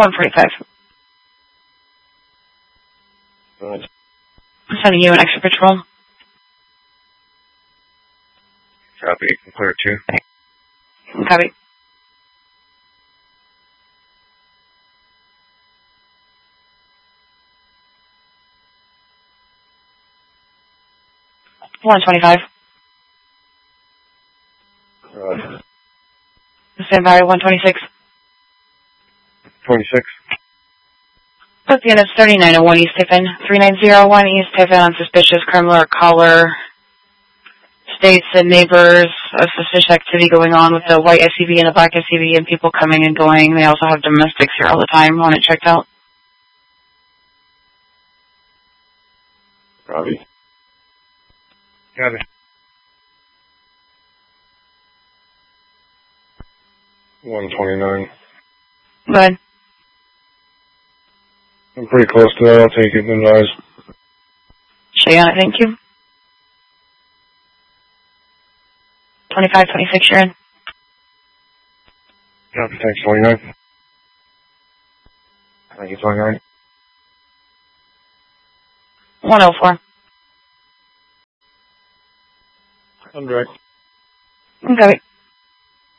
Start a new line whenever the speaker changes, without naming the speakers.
145.
Right.
I'm sending you an extra patrol.
Copy. Clear 2.
Copy. $125.
Right.
Stand by. 126.
26.
Book the units 3901 East Tiffin, 3901 East Tiffin on suspicious criminal or caller. States that neighbors of suspicious activity going on with the white SUV and the black SUV and people coming and going. They also have domestics here all the time. Want it checked out?
Copy. Got it. 129.
Go ahead.
I'm pretty close to that. I'll take it. Then eyes.
Show you on it. Thank you. 25, 26, you're in.
Copy. Thanks. 29. Thank you. 29.
104.
I'm direct.
Okay.